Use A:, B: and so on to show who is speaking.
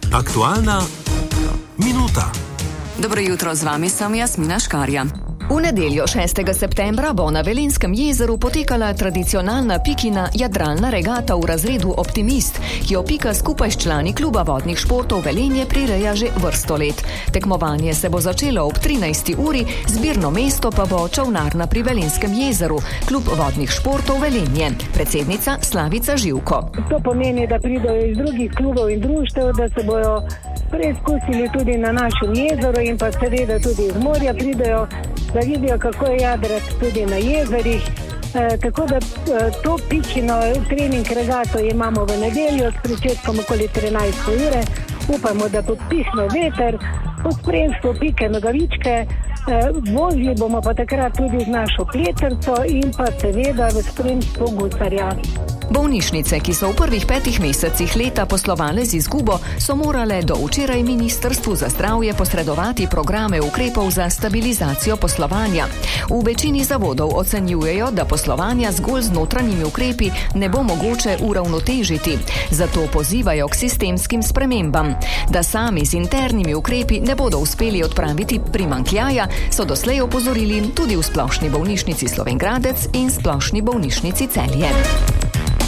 A: Aktualna minuta.
B: Dobro jutro, z vami sem Jasmina Škarja.
C: V nedeljo 6. septembra bo na Velenjskem jezeru potekala tradicionalna Pikina jadralna regata v razredu Optimist, ki jo Pika skupaj s člani kluba vodnih športov Velenje prireja že vrsto let. Tekmovanje se bo začelo ob 13. uri, zbirno mesto pa bo čolnarna pri Velenjskem jezeru, klub vodnih športov Velenje. Predsednica Slavica Živko.
D: To pomeni, da pridejo iz drugih klubov in društev, da se bojo preizkusili tudi na našem jezeru in pa seveda tudi iz morja pridejo, da vidijo, kako je jadrati tudi na jezerih. Tako da to Pikino trening regato imamo v nedeljo s pričetkom okoli 13. ure. Upamo, da bo pihnil veter, v spremstvu Pike Nogavičke. Vozili bomo pa takrat tudi z našo pletrco in pa seveda v spremstvu gusarja.
C: Bolnišnice, ki so v prvih 5 mesecih leta poslovale z izgubo, so morale do včeraj Ministrstvu za zdravje posredovati programe ukrepov za stabilizacijo poslovanja. V večini zavodov ocenjujejo, da poslovanja zgolj z notranjimi ukrepi ne bo mogoče uravnotežiti. Zato pozivajo k sistemskim spremembam. Da sami z internimi ukrepi ne bodo uspeli odpraviti primanjkljaja, so doslej opozorili tudi v Splošni bolnišnici Slovenj Gradec in Splošni bolnišnici Celje.